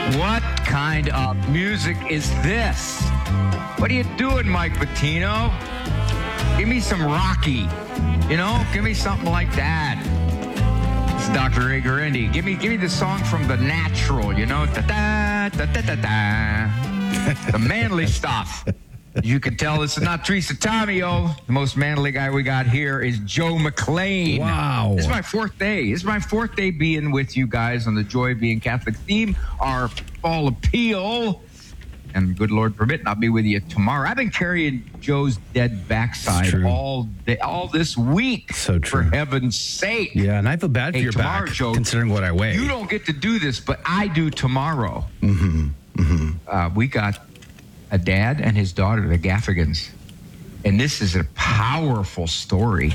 What kind of music is this? What are you doing, Mike Patino? Give me some Rocky. Give me something like that. It's Dr. Ray Guarendi. Give me the song from The Natural, da-da-da-da-da-da. The manly stuff. You can tell this is not Teresa Tomeo. The most manly guy we got here is Joe McLean. Wow. This is my fourth day. This is my fourth day being with you guys on the Joy of Being Catholic theme, our fall appeal. And good Lord permit, I'll be with you tomorrow. I've been carrying Joe's dead backside all day, all this week. So true. For heaven's sake. Yeah, and I feel bad for your tomorrow, back, Joe, considering what I weigh. You don't get to do this, but I do tomorrow. We got a dad and his daughter, the Gaffigans. And this is a powerful story.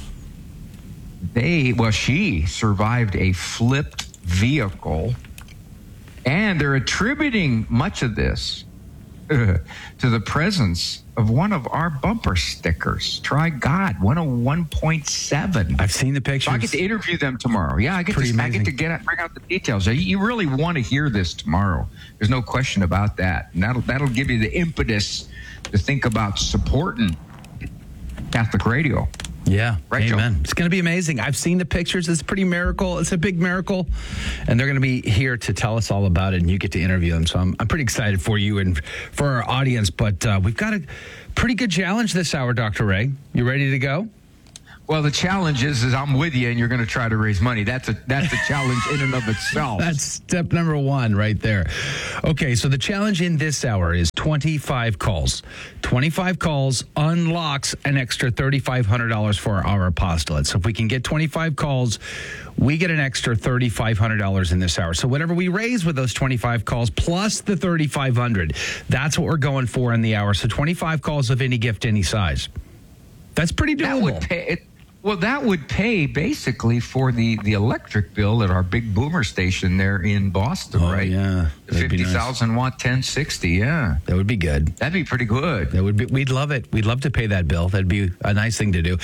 She survived a flipped vehicle, and they're attributing much of this to the presence of one of our bumper stickers. Try God, 101.7. I've seen the pictures. So I get to interview them tomorrow. Yeah, I get to bring out the details. You really want to hear this tomorrow. There's no question about that. And that'll give you the impetus to think about supporting Catholic radio. Yeah, right, amen. Joe? It's going to be amazing. I've seen the pictures. It's a pretty miracle. It's a big miracle. And they're going to be here to tell us all about it, and you get to interview them. So I'm pretty excited for you and for our audience. But we've got a pretty good challenge this hour, Dr. Ray. You ready to go? Well, the challenge is I'm with you, and you're going to try to raise money. That's a challenge in and of itself. That's step number one right there. Okay, so the challenge in this hour is 25 calls. 25 calls unlocks an extra $3,500 for our apostolate. So if we can get 25 calls, we get an extra $3,500 in this hour. So whatever we raise with those 25 calls plus the $3,500, that's what we're going for in the hour. So 25 calls of any gift, any size. That's pretty doable. That would pay. Well, that would pay basically for the electric bill at our big boomer station there in Boston, right? Yeah, the 50,000 watt 1060. Yeah, that would be good. That'd be pretty good. That would be. We'd love it. We'd love to pay that bill. That'd be a nice thing to do.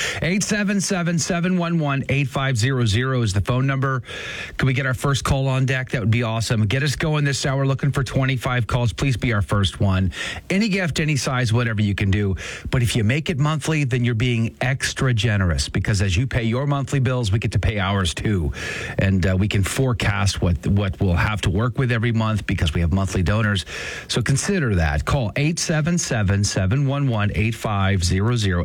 877-711-8500 is the phone number. Could we get our first call on deck? That would be awesome. Get us going this hour. Looking for 25 calls. Please be our first one. Any gift, any size, whatever you can do. But if you make it monthly, then you're being extra generous, because as you pay your monthly bills, we get to pay ours too. And we can forecast what we'll have to work with every month because we have monthly donors. So consider that. Call 877-711-8500,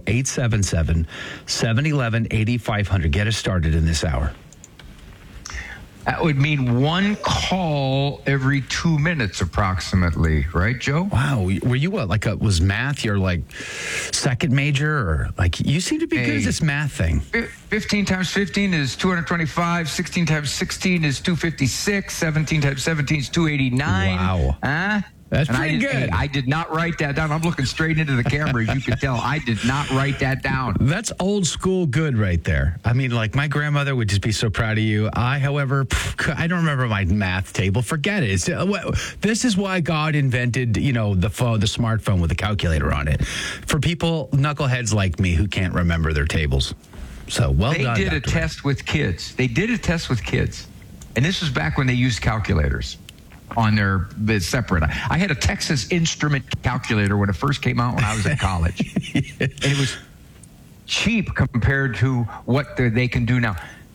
877-711-8500. Get us started in this hour. That would mean one call every 2 minutes approximately, right, Joe? Wow. Were you was math your second major, or you seem to be good at this math thing? 15 times 15 is 225, 16 times 16 is 256, 17 times 17 is 289. Wow. Huh? That's pretty good. I did not write that down. I'm looking straight into the camera, as you can tell. I did not write that down. That's old school good right there. I mean, my grandmother would just be so proud of you. I, however, I don't remember my math table. Forget it. This is why God invented, the smartphone with a calculator on it. For people, knuckleheads like me, who can't remember their tables. So, done. They did a test with kids. And this was back when they used calculators on their separate. I had a Texas Instrument calculator when it first came out when I was in college. And it was cheap compared to what they can do now.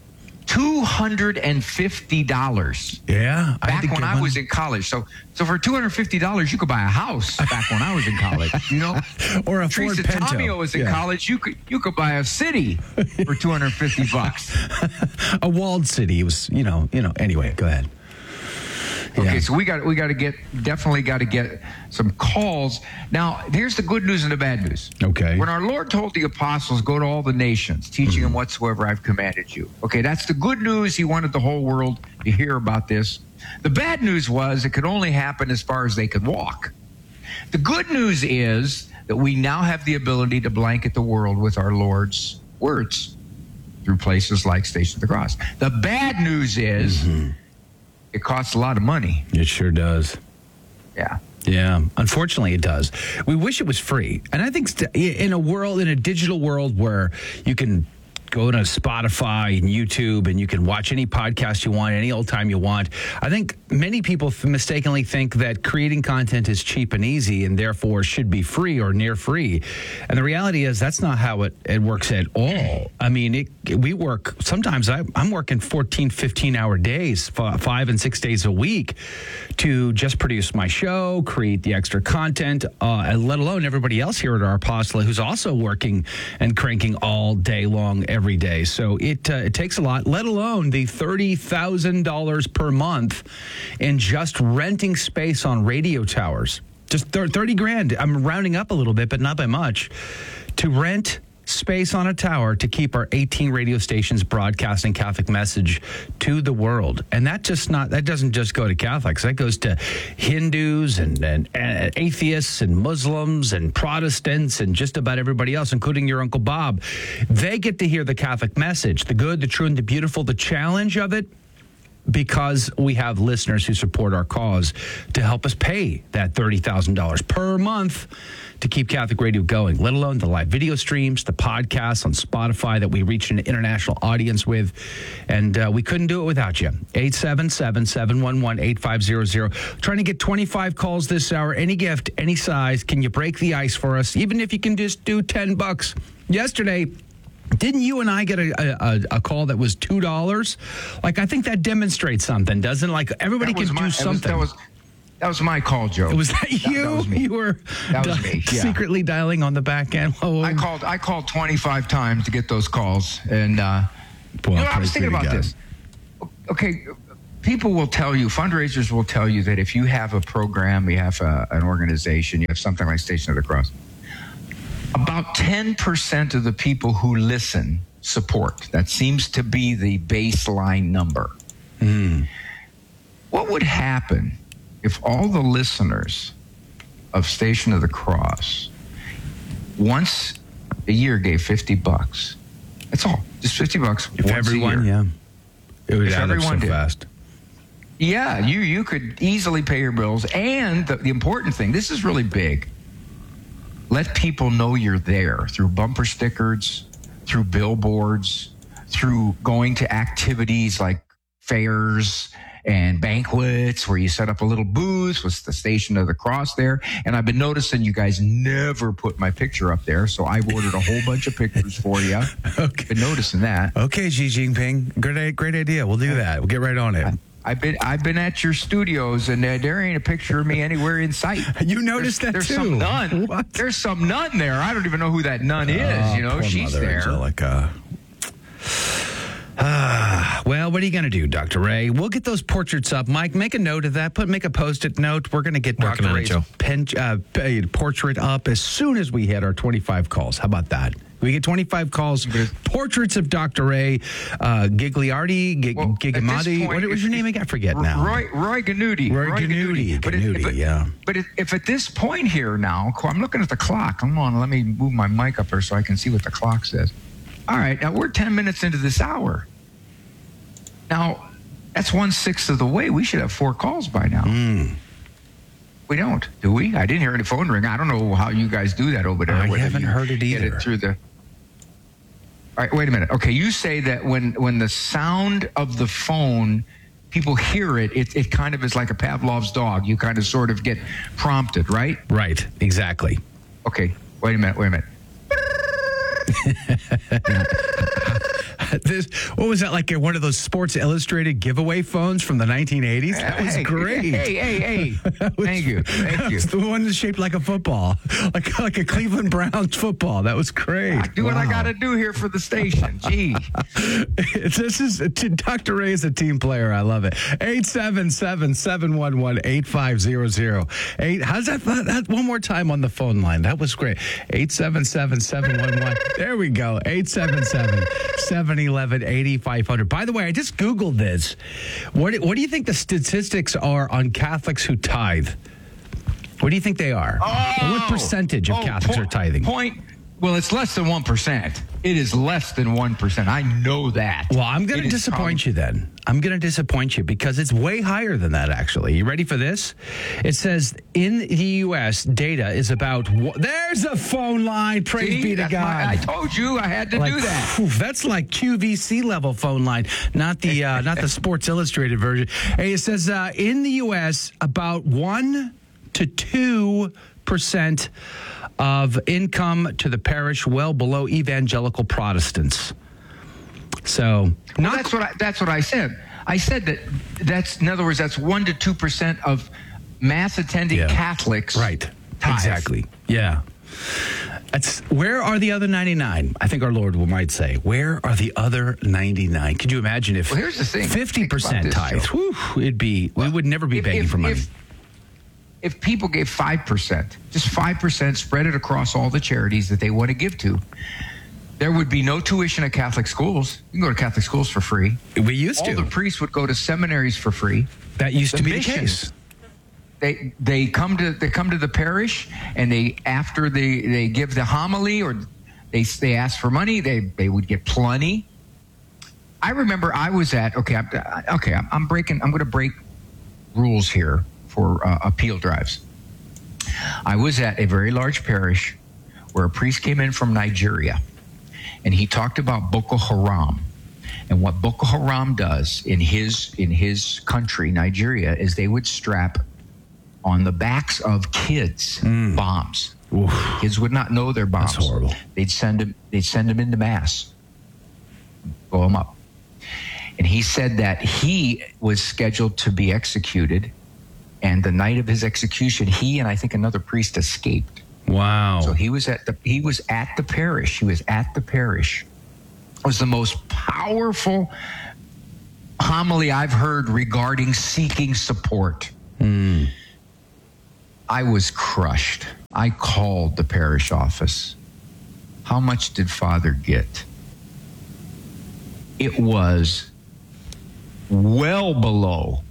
$250. Yeah. Back when I was in college. So for $250, you could buy a house back when I was in college, Or a Teresa Ford Pinto. Tomeo was in college. You could buy a city for $250. A walled city. It was, anyway, go ahead. Okay, so we definitely got to get some calls. Now, here's the good news and the bad news. Okay. When our Lord told the apostles, go to all the nations, teaching them whatsoever I've commanded you. Okay, that's the good news. He wanted the whole world to hear about this. The bad news was it could only happen as far as they could walk. The good news is that we now have the ability to blanket the world with our Lord's words through places like Station of the Cross. The bad news is it costs a lot of money. It sure does. Yeah. Yeah, unfortunately it does. We wish it was free. And I think in a digital world where you can go to Spotify and YouTube, and you can watch any podcast you want, any old time you want. I think many people mistakenly think that creating content is cheap and easy and therefore should be free or near free. And the reality is that's not how it works at all. I mean, we work, sometimes I'm working 14, 15-hour days, 5 and 6 days a week to just produce my show, create the extra content, and let alone everybody else here at our apostolate who's also working and cranking all day long every day. So it takes a lot, let alone the $30,000 per month in just renting space on radio towers. Just 30 grand. I'm rounding up a little bit, but not by much, to rent space on a tower to keep our 18 radio stations broadcasting Catholic message to the world. And that doesn't just go to Catholics. That goes to Hindus and atheists and Muslims and Protestants and just about everybody else, including your Uncle Bob. They get to hear the Catholic message, the good, the true, and the beautiful. The challenge of it, because we have listeners who support our cause to help us pay that $30,000 per month to keep Catholic radio going, let alone the live video streams, the podcasts on Spotify that we reach an international audience with. And we couldn't do it without you. 877-711-8500. Trying to get 25 calls this hour. Any gift, any size. Can you break the ice for us? Even if you can just do $10. Yesterday, didn't you and I get a call that was $2? Like, I think that demonstrates something, doesn't it? Like, everybody can do something. That was my call, Joe. Was that you? That was me. You were secretly dialing on the back end. I called 25 times to get those calls, and I was thinking about this. Okay, people will tell you, fundraisers will tell you that if you have a program, you have an organization, you have something like Station of the Cross, about 10% of the people who listen support. That seems to be the baseline number. What would happen if all the listeners of Station of the Cross once a year gave $50? That's all. Just $50 if once everyone, a year. It would add up so fast. Yeah, you could easily pay your bills. And the important thing, this is really big. Let people know you're there through bumper stickers, through billboards, through going to activities like fairs and banquets where you set up a little booth with the Station of the Cross there. And I've been noticing you guys never put my picture up there, so I've ordered a whole bunch of pictures for you. Okay. Been noticing that. Okay, Xi Jinping. Great idea. We'll do that. We'll get right on it. I've been at your studios, and there ain't a picture of me anywhere in sight. You noticed there's too. Some nun. What? There's some nun there. I don't even know who that nun is. She's Mother there. Angelica. Well, what are you going to do, Dr. Ray? We'll get those portraits up. Mike, make a note of that. Make a Post-it note. We're going to get Dr. Ray's portrait up as soon as we hit our 25 calls. How about that? We get 25 calls, portraits of Dr. Ray, Gigliardi, Gigamati. What was your name again? I forget now. Roy Ganuti. Roy Ganuti, yeah. But if at this point here now, I'm looking at the clock. Come on, let me move my mic up there so I can see what the clock says. All right, now we're 10 minutes into this hour. Now, that's 1/6 of the way. We should have 4 calls by now. We don't, do we? I didn't hear any phone ring. I don't know how you guys do that over there. I haven't heard it either. Get it through the... All right, wait a minute. Okay, you say that when the sound of the phone, people hear it, it kind of is like a Pavlov's dog. You kind of sort of get prompted, right? Right, exactly. Okay, wait a minute. What was that, like like one of those Sports Illustrated giveaway phones from the 1980s? That was great. Hey. Thank you. It's the one that's shaped like a football, like a Cleveland Browns football. That was great. Do what I got to do here for the station. Gee. Dr. Ray is a team player. I love it. 877-711-8500. How's that one more time on the phone line? That was great. 877-711. There we go. 877-711-8500. By the way, I just Googled this. What do you think the statistics are on Catholics who tithe? What do you think they are? What percentage of Catholics are tithing? Well, it's less than 1%. It is less than 1%. I know that. Well, I'm going to disappoint you then. I'm going to disappoint you because it's way higher than that, actually. You ready for this? It says in the U.S., data is about... There's a phone line. Praise be to God. I told you I had to do that. Whew, that's like QVC level phone line, not the Sports Illustrated version. Hey, it says in the U.S., about 1 to 2% of income to the parish, well below evangelical Protestants. So, that's what I said. I said that's in other words, that's 1 to 2% of mass attending Catholics. Right. Tithe. Exactly. Yeah. Where are the other 99? I think our Lord might say, where are the other 99? Could you imagine if here's the thing. 50% tithe? Whew, we would never be begging for money. If people gave 5%, just 5%, spread it across all the charities that they want to give to, there would be no tuition at Catholic schools. You can go to Catholic schools for free. We used to. All the priests would go to seminaries for free. That used to be the case. They come to the parish, and after they give the homily or they ask for money, they would get plenty. I remember I was at I'm going to break rules here for appeal drives. I was at a very large parish where a priest came in from Nigeria, and he talked about Boko Haram. And what Boko Haram does in his country, Nigeria, is they would strap on the backs of kids bombs. Oof. Kids would not know they're bombs. That's horrible. They'd send them into mass, blow them up. And he said that he was scheduled to be executed. And the night of his execution, he and I think another priest escaped. Wow. So he was at the parish. He was at the parish. It was the most powerful homily I've heard regarding seeking support. I was crushed. I called the parish office. How much did Father get? It was well below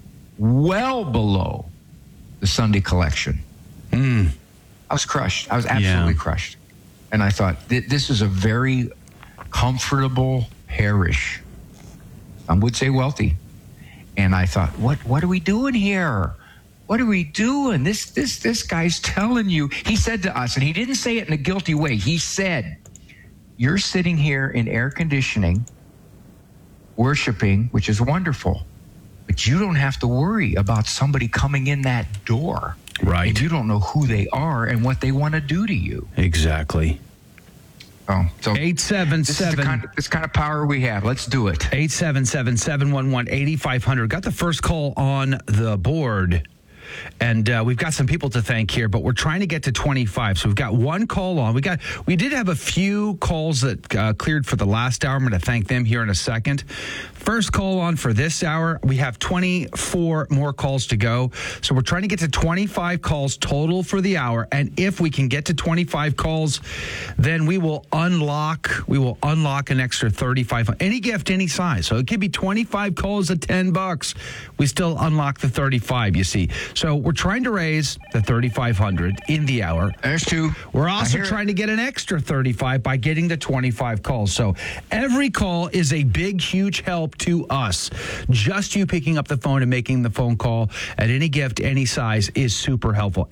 the Sunday collection. I was crushed. I was absolutely crushed. And I thought, this is a very comfortable parish. Some would say wealthy. And I thought, what are we doing here? What are we doing? This guy's telling you. He said to us, and he didn't say it in a guilty way. He said, you're sitting here in air conditioning, worshiping, which is wonderful. But you don't have to worry about somebody coming in that door. Right. And you don't know who they are and what they want to do to you. Exactly. Oh, so 877. This kind of power we have. Let's do it. 877-711-8500. Got the first call on the board. And we've got some people to thank here, but we're trying to get to 25. So we've got one call on. We did have a few calls that cleared for the last hour. I'm going to thank them here in a second. First call on for this hour. We have 24 more calls to go. So we're trying to get to 25 calls total for the hour. And if we can get to 25 calls, then we will unlock an extra 35. Any gift, any size. So it could be 25 calls at $10. We still unlock the 35, you see. So we're trying to raise the 3,500 in the hour. There's two. We're also trying to get an extra 35 by getting the 25 calls. So every call is a big, huge help to us. Just you picking up the phone and making the phone call at any gift, any size is super helpful.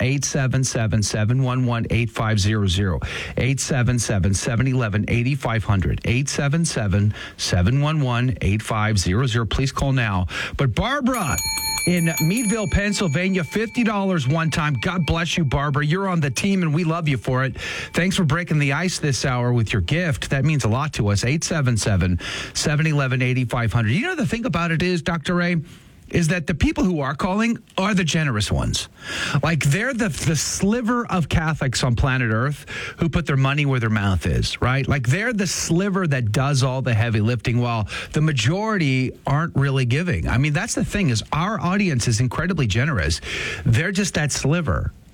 877-711-8500. 877-711-8500. 877-711-8500. Please call now. But Barbara in Meadville, Pennsylvania, $50 one time. God bless you, Barbara. You're on the team, and we love you for it. Thanks for breaking the ice this hour with your gift. That means a lot to us. 877-711-8500. You know, the thing about it is, Dr. Ray, is that the people who are calling are the generous ones. Like, they're the sliver of Catholics on planet Earth who put their money where their mouth is, right? Like, they're the sliver that does all the heavy lifting while the majority aren't really giving. I mean, that's the thing, is our audience is incredibly generous. They're just that sliver.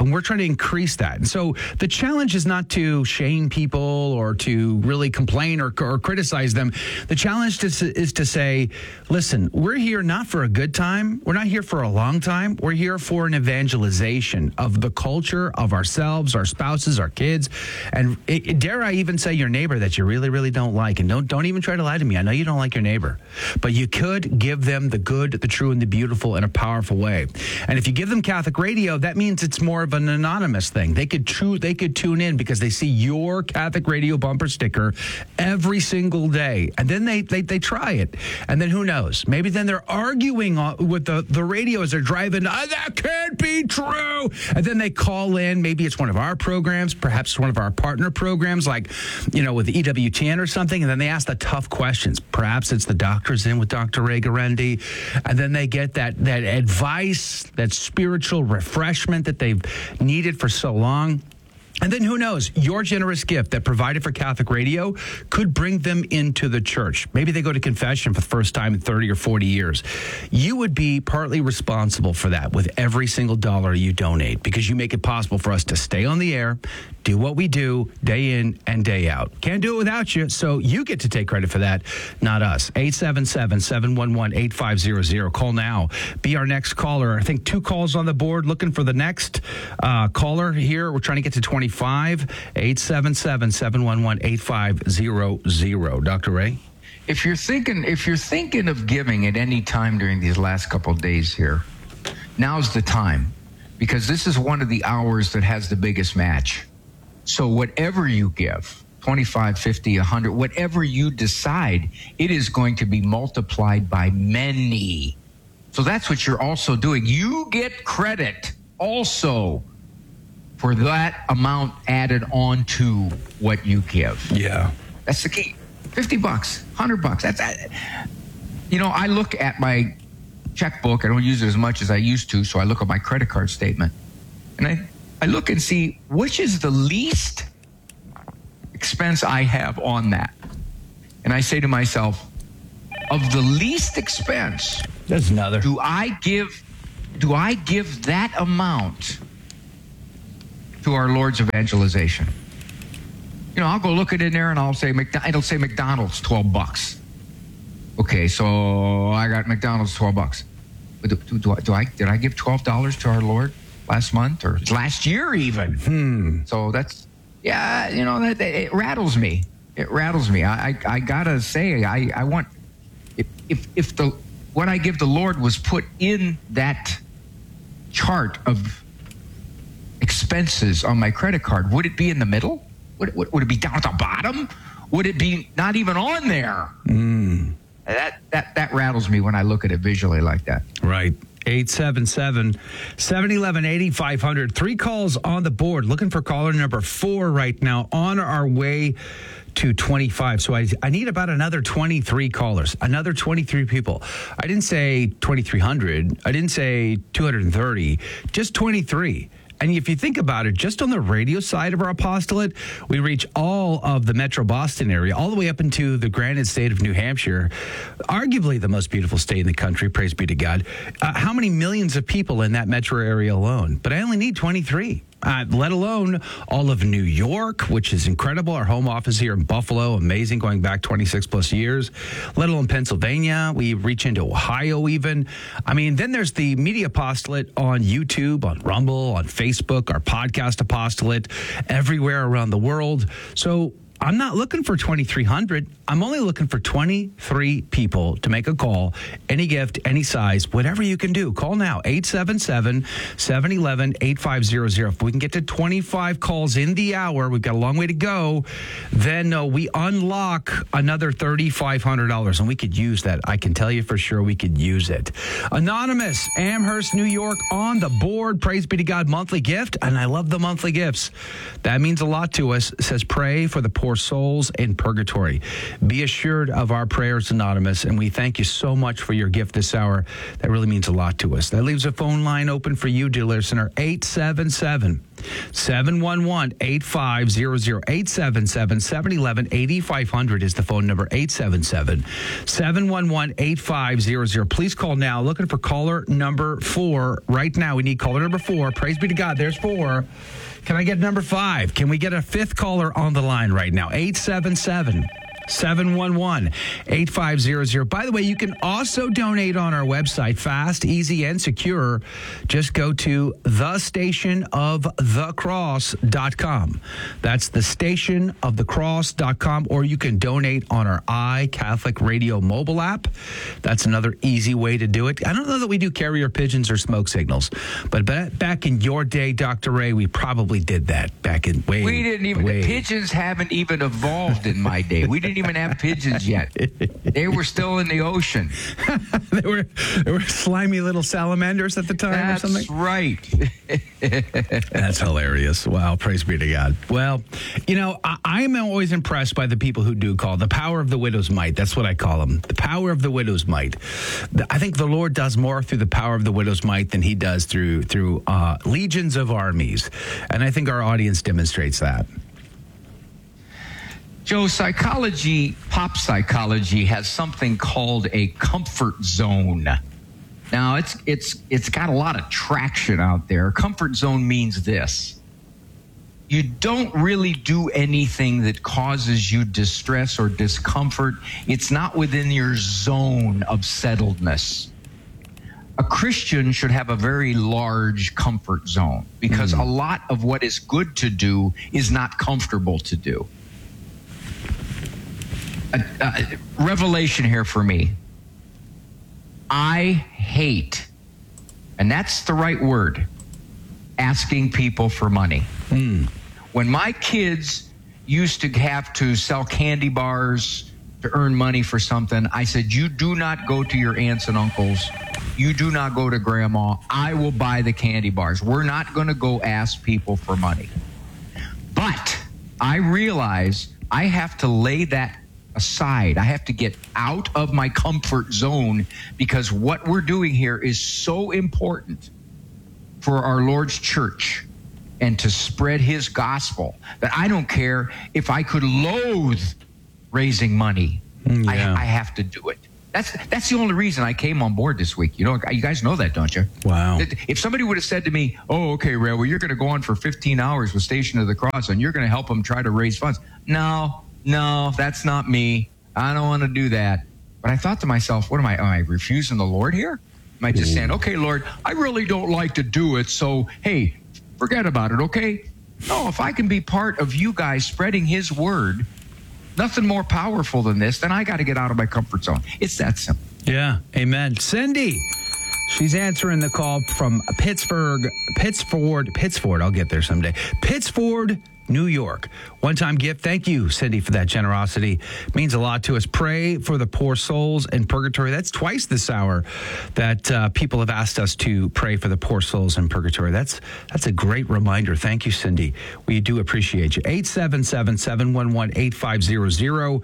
and we're trying to increase that. And so the challenge is not to shame people or to really complain or criticize them. The challenge is to say, listen, we're here not for a good time. We're not here for a long time. We're here for an evangelization of the culture, of ourselves, our spouses, our kids, and dare I even say your neighbor that you really, really don't like. And don't even try to lie to me. I know you don't like your neighbor, but you could give them the good, the true, and the beautiful in a powerful way. And if you give them Catholic radio, that means it's more of an anonymous thing. They could tune in because they see your Catholic radio bumper sticker every single day, and then they try it, and then who knows? Maybe then they're arguing with the radio as they're driving. That can't be true. And then they call in. Maybe it's one of our programs, perhaps one of our partner programs, like with EWTN or something. And then they ask the tough questions. Perhaps it's the Doctors In with Dr. Ray Guarendi, and then they get that advice, that spiritual refreshment that they've needed for so long. And then who knows, your generous gift that provided for Catholic radio could bring them into the church. Maybe they go to confession for the first time in 30 or 40 years. You would be partly responsible for that with every single dollar you donate, because you make it possible for us to stay on the air, do what we do day in and day out. Can't do it without you, so you get to take credit for that, not us. 877-711-8500. Call now. Be our next caller. I think 2 calls on the board. Looking for the next caller here. We're trying to get to 25. 877-711-8500. Dr. Ray? If you're thinking of giving at any time during these last couple of days here, now's the time, because this is one of the hours that has the biggest match. So whatever you give, 25, 50, 100, whatever you decide, it is going to be multiplied by many. So that's what you're also doing. You get credit also for that amount added on to what you give. Yeah. That's the key. $50, $100. That's, I look at my checkbook. I don't use it as much as I used to, so I look at my credit card statement. And I look and see which is the least expense I have on that. And I say to myself, of the least expense, there's another. Do I give that amount to our Lord's evangelization? I'll go look at it in there and it'll say McDonald's, $12. Okay, so I got McDonald's, $12. But did I give $12 to our Lord last month or last year even? So that's, it rattles me. It rattles me. I gotta say, I want, if what I give the Lord was put in that chart of expenses on my credit card, would it be in the middle? Would it be down at the bottom? Would it be not even on there? That rattles me when I look at it visually like that. Right. 877-711-8500. 3 calls on the board. Looking for caller number 4 right now, on our way to 25. So I need about another 23 callers, another 23 people. I didn't say 2,300. I didn't say 230, just 23. And if you think about it, just on the radio side of our apostolate, we reach all of the Metro Boston area, all the way up into the granite state of New Hampshire, arguably the most beautiful state in the country, praise be to God. How many millions of people in that metro area alone? But I only need 23. Let alone all of New York, which is incredible. Our home office here in Buffalo, amazing, going back 26 plus years. Let alone Pennsylvania. We reach into Ohio even. I mean, then there's the media apostolate on YouTube, on Rumble, on Facebook, our podcast apostolate, everywhere around the world. So I'm not looking for 2,300. I'm only looking for 23 people to make a call, any gift, any size, whatever you can do. Call now, 877-711-8500. If we can get to 25 calls in the hour, we've got a long way to go, then we unlock another $3,500, and we could use that. I can tell you for sure we could use it. Anonymous, Amherst, New York, on the board. Praise be to God, monthly gift, and I love the monthly gifts. That means a lot to us. It says, pray for the poor souls in purgatory. Be assured of our prayers, Anonymous, and we thank you so much for your gift this hour. That really means a lot to us. That leaves a phone line open for you, dear listener, 877 711-8500, 877-711-8500 is the phone number, 877-711-8500. Please call now. Looking for caller number 4 right now. We need caller number 4. Praise be to God. There's 4. Can I get number 5? Can we get a 5th caller on the line right now? 877-711-8500. By the way, you can also donate on our website, fast, easy, and secure. Just go to thestationofthecross.com. That's thestationofthecross.com, or you can donate on our iCatholic Radio mobile app. That's another easy way to do it. I don't know that we do carrier pigeons or smoke signals, but back in your day, Dr. Ray, we probably did that back in way. We didn't even, the pigeons haven't even evolved in my day. We didn't even have pigeons yet. They were still in the ocean. they were slimy little salamanders at the time or something? That's right. That's hilarious. Wow, praise be to God. Well, you know, I'm always impressed by the people who do call. The power of the widow's might. That's what I call them. The power of the widow's might. I think the Lord does more through the power of the widow's might than he does through legions of armies. And I think our audience demonstrates that. Joe, pop psychology has something called a comfort zone. Now, it's got a lot of traction out there. Comfort zone means this. You don't really do anything that causes you distress or discomfort. It's not within your zone of settledness. A Christian should have a very large comfort zone because a lot of what is good to do is not comfortable to do. Revelation here for me. I hate, and that's the right word, asking people for money. When my kids used to have to sell candy bars to earn money for something, I said, you do not go to your aunts and uncles. You do not go to grandma. I will buy the candy bars. We're not going to go ask people for money. But I realize I have to lay that aside. I have to get out of my comfort zone because what we're doing here is so important for our Lord's church and to spread his gospel that I don't care if I could loathe raising money. I have to do it. That's the only reason I came on board this week. You know, you guys know that, don't you? Wow. If somebody would have said to me, oh, okay, Ray, well, you're going to go on for 15 hours with Station of the Cross and you're going to help them try to raise funds. No, that's not me. I don't want to do that. But I thought to myself, am I refusing the Lord here? Am I just saying, okay, Lord, I really don't like to do it, so, hey, forget about it, okay? No, if I can be part of you guys spreading his word, nothing more powerful than this, then I got to get out of my comfort zone. It's that simple. Yeah, amen. Cindy, she's answering the call from Pittsford, I'll get there someday. Pittsford, New York. One-time gift. Thank you, Cindy, for that generosity. It means a lot to us. Pray for the poor souls in purgatory. That's twice this hour that people have asked us to pray for the poor souls in purgatory. That's a great reminder. Thank you, Cindy. We do appreciate you. 877-711-8500.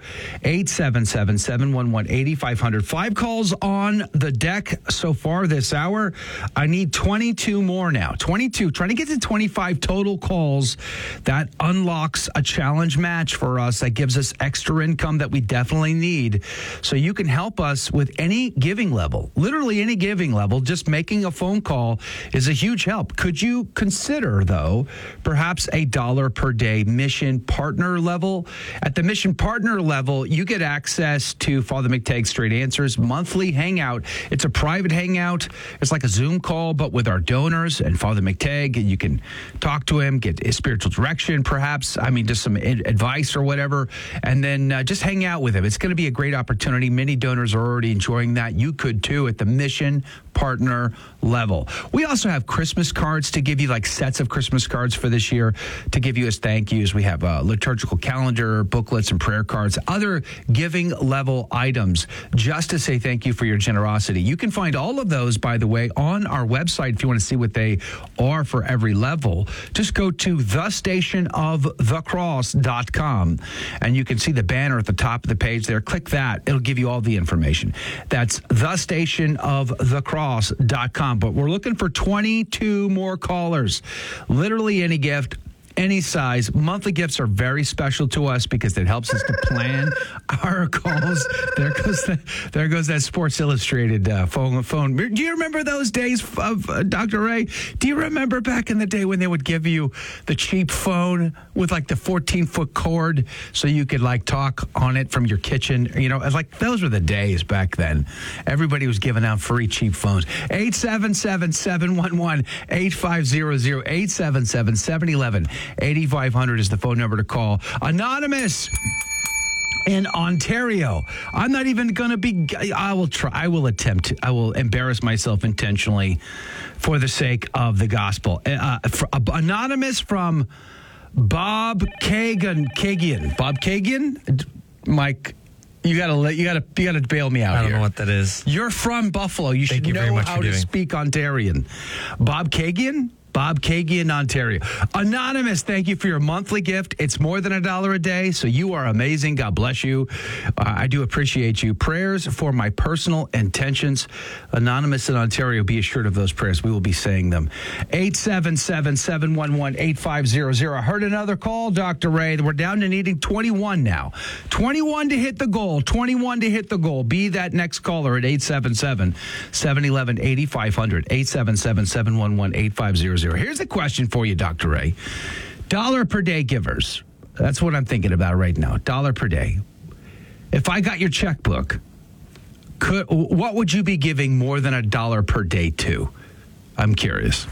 877-711-8500. 5 calls on the deck so far this hour. I need 22 more now. 22. Trying to get to 25 total calls. That unlocks a challenge match for us that gives us extra income that we definitely need. So you can help us with any giving level, literally any giving level. Just making a phone call is a huge help. Could you consider, though, perhaps $1 per day mission partner level? At the mission partner level, you get access to Father McTague's Straight Answers monthly hangout. It's a private hangout. It's like a Zoom call, but with our donors and Father McTague, and you can talk to him, get his spiritual direction, perhaps, just some advice or whatever, and then just hang out with him. It's going to be a great opportunity. Many donors are already enjoying that. You could too at the mission partner level. We also have Christmas cards to give you, like sets of Christmas cards for this year to give you as thank yous. We have a liturgical calendar, booklets, and prayer cards, other giving level items just to say thank you for your generosity. You can find all of those, by the way, on our website if you want to see what they are for every level. Just go to thestationofthecross.com and you can see the banner at the top of the page there. Click that. It'll give you all the information. That's thestationofthecross.com. drross.com. But we're looking for 22 more callers. Literally any gift, any size. Monthly gifts are very special to us because it helps us to plan our calls. There goes that Sports Illustrated phone. Do you remember those days of Dr. Ray? Do you remember back in the day when they would give you the cheap phone with like the 14-foot cord so you could like talk on it from your kitchen? You know, like those were the days back then. Everybody was giving out free cheap phones. 877-711-8500, 877-711. 8500 is the phone number to call. Anonymous in Ontario. I'm not even going to be, I will embarrass myself intentionally for the sake of the gospel. Anonymous from Bob Kagan. Bob Kagan? Mike, you gotta bail me out. I don't here. know what that is. You're from Buffalo. You should know how to speak Ontarian. Bob Kagan? Bob Kagan, Ontario. Anonymous, thank you for your monthly gift. It's more than $1 a day, so you are amazing. God bless you. I do appreciate you. Prayers for my personal intentions. Anonymous in Ontario, be assured of those prayers. We will be saying them. 877-711-8500. I heard another call, Dr. Ray. We're down to needing 21 now. 21 to hit the goal. 21 to hit the goal. Be that next caller at 877-711-8500. 877-711-8500. Here's a question for you, Dr. Ray. $1 per day givers. That's what I'm thinking about right now. $1 per day. If I got your checkbook, what would you be giving more than $1 per day to? I'm curious.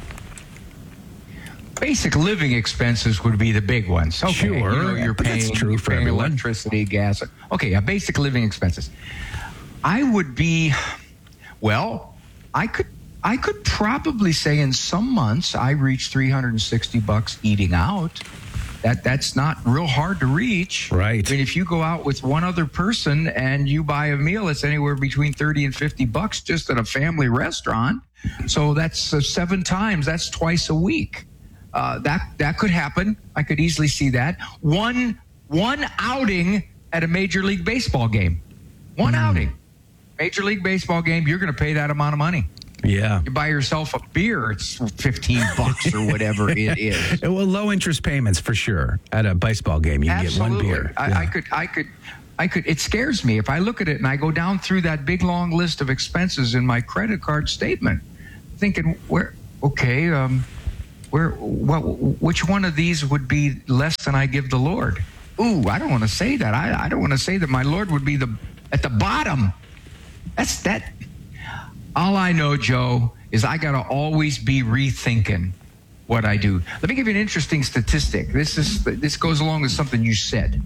Basic living expenses would be the big ones. Okay, sure, you're paying, that's true for paying everyone. Electricity, gas. Okay, basic living expenses. I would be, well, I could probably say in some months I reach $360 eating out. That's not real hard to reach. Right. I mean, if you go out with one other person and you buy a meal, it's anywhere between $30 and $50 just at a family restaurant. So that's 7 times. That's twice a week. That could happen. I could easily see that. One outing at a Major League Baseball game. One outing. Major League Baseball game, you're going to pay that amount of money. Yeah. You buy yourself a beer, it's $15 or whatever it is. Well, low interest payments for sure. At a baseball game, you can Absolutely. get one beer. I could. It scares me if I look at it and I go down through that big long list of expenses in my credit card statement, thinking, which one of these would be less than I give the Lord? Ooh, I don't want to say that. I don't want to say that my Lord would be at the bottom. That's that. All I know, Joe, is I got to always be rethinking what I do. Let me give you an interesting statistic. This goes along with something you said.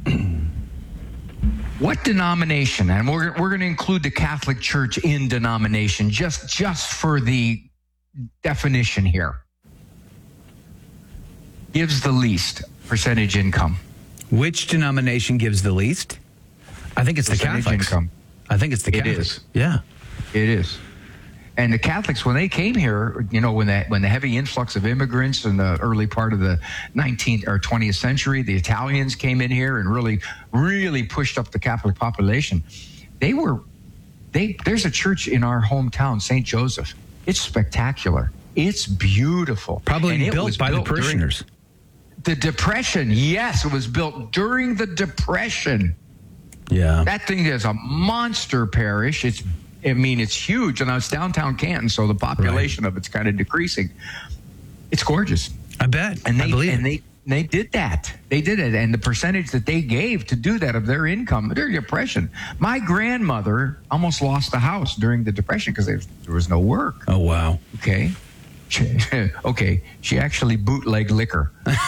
What denomination, and we're going to include the Catholic Church in denomination just for the definition here, gives the least percentage income? Which denomination gives the least? I think it's the Catholics. Income. I think it's the Catholics. It is. Yeah. It is. And the Catholics, when they came here, you know, when the heavy influx of immigrants in the early part of the 19th or 20th century, the Italians came in here and really pushed up the Catholic population. There's a church in our hometown, St. Joseph. It's spectacular. It's beautiful. Probably built by the parishioners. The Depression, yes, it was built during the Depression. Yeah. That thing is a monster parish. It's huge, and it's downtown Canton, so the population of it's kind of decreasing. It's gorgeous. I bet. And I believe they did that. They did it, and the percentage that they gave to do that of their income during the Depression. My grandmother almost lost the house during the Depression because there was no work. Oh, wow. Okay. She actually bootlegged liquor.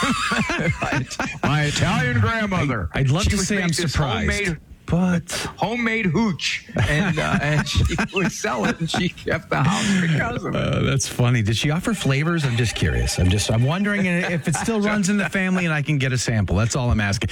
My Italian grandmother. I'd love to say I'm surprised. But homemade hooch, and she would sell it, and she kept the house because of it. That's funny. Did she offer flavors? I'm just curious. I'm wondering if it still runs in the family and I can get a sample. That's all I'm asking.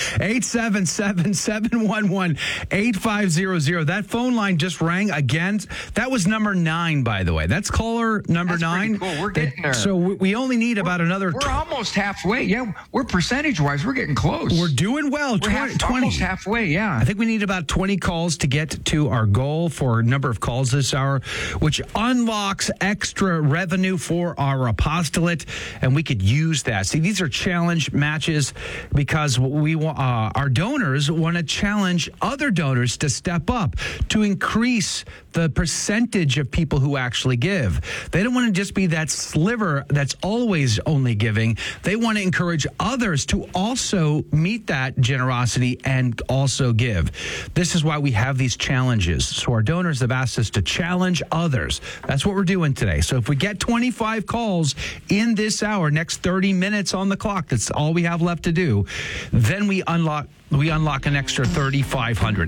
877-711-8500. That phone line just rang again. That was number 9, by the way. That's caller number 9. Cool. We're getting there. So we only need about another. We're almost halfway. Yeah, we're percentage-wise. We're getting close. We're doing well. We're almost halfway. Yeah. I think we need about 20 calls to get to our goal for number of calls this hour, which unlocks extra revenue for our apostolate, and we could use that. See, these are challenge matches because we our donors want to challenge other donors to step up, to increase the percentage of people who actually give. They don't want to just be that sliver that's always only giving. They want to encourage others to also meet that generosity and also give. This is why we have these challenges. So our donors have asked us to challenge others. That's what we're doing today. So if we get 25 calls in this hour, next 30 minutes on the clock, that's all we have left to do, then we unlock an extra $3,500.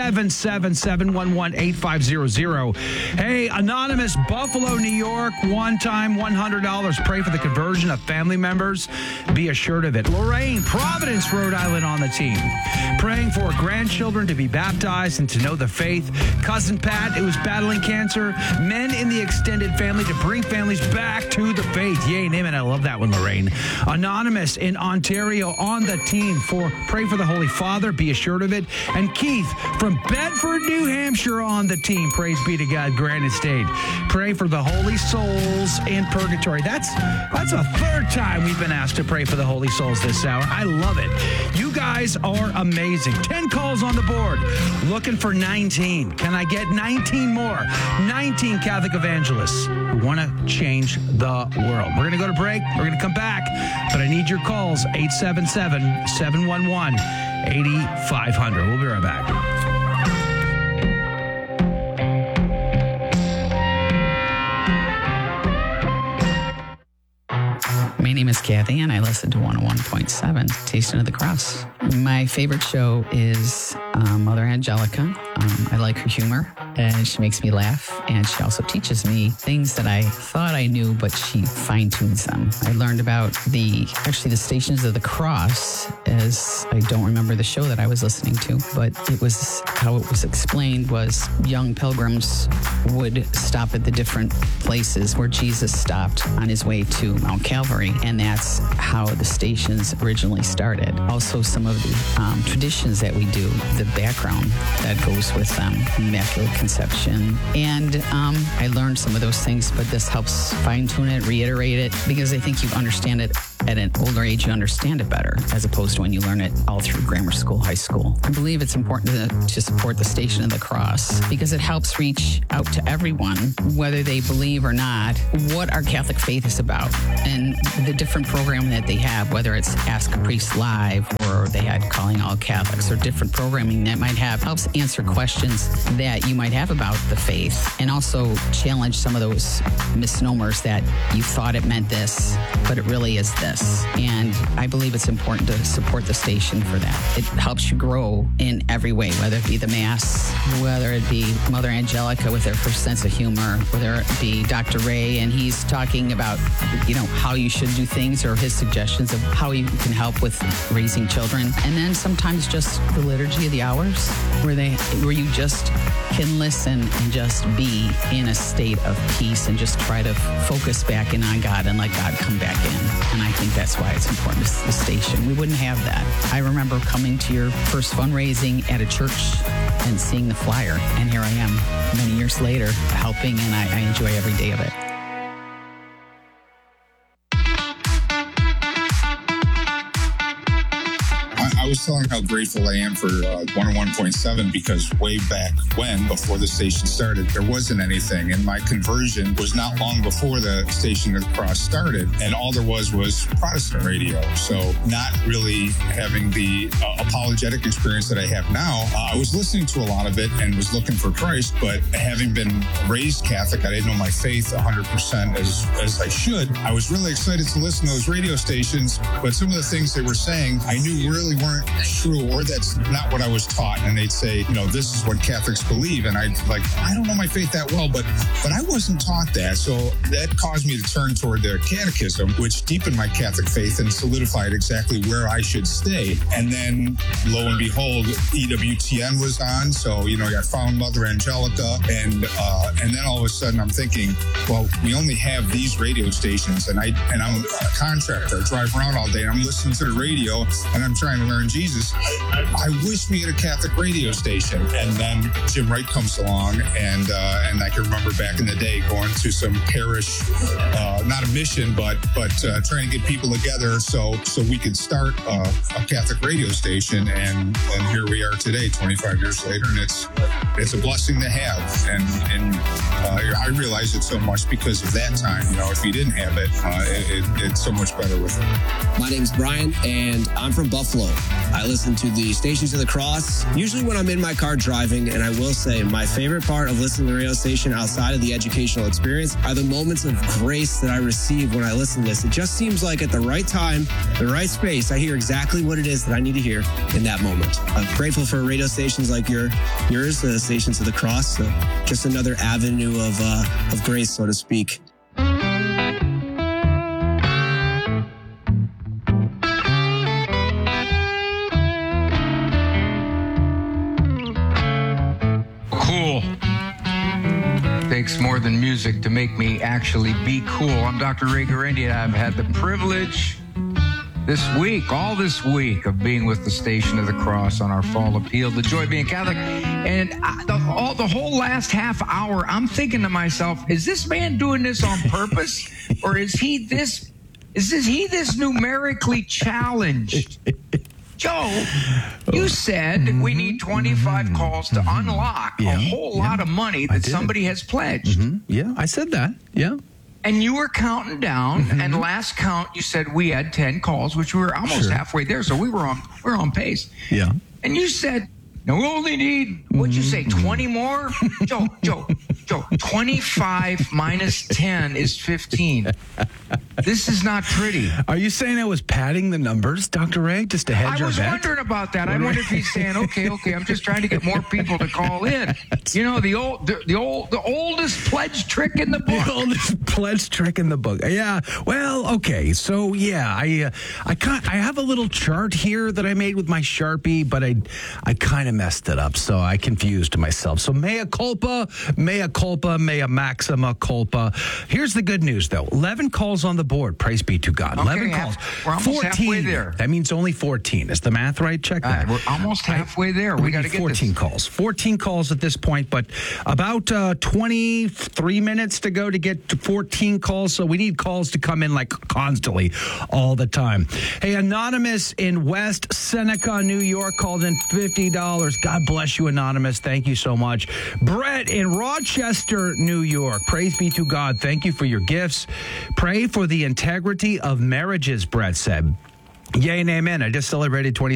877-711-8500. Hey, Anonymous, Buffalo, New York, one-time $100. Pray for the conversion of family members. Be assured of it. Lorraine, Providence, Rhode Island on the team. Praying for grandchildren to be baptized and to know the faith. Cousin Pat, who is battling cancer. Men in the extended family to bring families back to the faith. Yay, name it. I love that one, Lorraine. Anonymous in Ontario on the team for Pray for the Holy Father, be assured of it. And Keith from Bedford, New Hampshire on the team. Praise be to God, granted stayed. Pray for the holy souls in purgatory. That's a third time we've been asked to pray for the holy souls this hour. I love it. You guys are amazing. 10 calls on the board. Looking for 19. Can I get 19 more? 19 Catholic evangelists who want to change the world. We're going to go to break. We're going to come back. But I need your calls. 877-711-8500. We'll be right back. My name is Kathy, and I listen to 101.7, Tasting of the Cross. My favorite show is Mother Angelica. I like her humor, and she makes me laugh, and she also teaches me things that I thought I knew, but she fine-tunes them. I learned about the Stations of the Cross, as I don't remember the show that I was listening to, but it was how it was explained was young pilgrims would stop at the different places where Jesus stopped on his way to Mount Calvary, and that's how the stations originally started. Also, some of the traditions that we do, the background that goes with them, Immaculate Conception. And I learned some of those things, but this helps fine-tune it, reiterate it, because I think you understand it at an older age, you understand it better, as opposed to when you learn it all through grammar school, high school. I believe it's important to support the Station of the Cross because it helps reach out to everyone, whether they believe or not, what our Catholic faith is about and the different programming that they have, whether it's Ask a Priest Live or they had Calling All Catholics or different programming that might have, helps answer questions that you might have about the faith and also challenge some of those misnomers that you thought it meant this, but it really is this. And I believe it's important to support the station for that. It helps you grow in every way, whether it be the Mass, whether it be Mother Angelica with her sense of humor, whether it be Dr. Ray and he's talking about, how you should do things or his suggestions of how you can help with raising children. And then sometimes just the Liturgy of the Hours where you just can listen and just be in a state of peace and just try to focus back in on God and let God come back in. And I think that's why it's important to the station. We wouldn't have that. I remember coming to your first fundraising at a church and seeing the flyer. And here I am many years later helping, and I enjoy every day of it. I was telling how grateful I am for 101.7 because way back when, before the station started, there wasn't anything. And my conversion was not long before the Station of the Cross started. And all there was Protestant radio. So not really having the apologetic experience that I have now. I was listening to a lot of it and was looking for Christ. But having been raised Catholic, I didn't know my faith 100% as I should. I was really excited to listen to those radio stations. But some of the things they were saying, I knew really weren't true, or that's not what I was taught. And they'd say, this is what Catholics believe. And I don't know my faith that well, but I wasn't taught that. So that caused me to turn toward their catechism, which deepened my Catholic faith and solidified exactly where I should stay. And then lo and behold, EWTN was on. So, I found Mother Angelica. And then all of a sudden I'm thinking, well, we only have these radio stations and I'm a contractor. I drive around all day and I'm listening to the radio and I'm trying to learn in Jesus. I wish we had a Catholic radio station. And then Jim Wright comes along, and I can remember back in the day going to some parish, not a mission, but trying to get people together so we could start a Catholic radio station. And here we are today, 25 years later, and it's a blessing to have. And I realize it so much because of that time. If you didn't have it, it's so much better with it. My name's Brian, and I'm from Buffalo. I listen to the Stations of the Cross, usually when I'm in my car driving, and I will say my favorite part of listening to the radio station outside of the educational experience are the moments of grace that I receive when I listen to this. It just seems like at the right time, the right space, I hear exactly what it is that I need to hear in that moment. I'm grateful for radio stations like yours, the Stations of the Cross, just another avenue of grace, so to speak. Cool. Takes more than music to make me actually be cool. I'm Dr. Ray Guarendi, and I've had the privilege all this week, of being with the Station of the Cross on our fall appeal, The Joy of Being Catholic. And the whole last half hour, I'm thinking to myself, is this man doing this on purpose? Or is he this numerically challenged? Joe, you said we need 25 calls to unlock a whole lot of money that somebody has pledged. Yeah, I said that. Yeah. And you were counting down, and last count you said we had 10 calls, which we were almost halfway there, so we were on pace. Yeah. And you said, no, we only need, what'd you say, 20 more? Joe, 25 minus 10 is 15. This is not pretty. Are you saying I was padding the numbers, Dr. Ray, just to hedge I our was bet? wondering about that. I wonder if he's saying, okay, I'm just trying to get more people to call in. The oldest pledge trick in the book. The oldest pledge trick in the book. Yeah. Well, okay. So yeah, I have a little chart here that I made with my Sharpie, but I kind of messed it up, so I confused myself. So mea culpa, mea maxima culpa. Here's the good news, though. 11 calls on the board. Praise be to God. 11 calls. We're almost 14. halfway there. That means only 14. Is the math right? Check that. We're almost halfway there. We got to get 14 calls. 14 calls at this point, but about 23 minutes to go to get to 14 calls. So we need calls to come in like constantly all the time. Hey, Anonymous in West Seneca, New York, called in $50. God bless you, Anonymous. Thank you so much. Brett in Rochester, New York. Praise be to God. Thank you for your gifts. Pray for the integrity of marriages, Brett said. Yay and amen. I just celebrated 20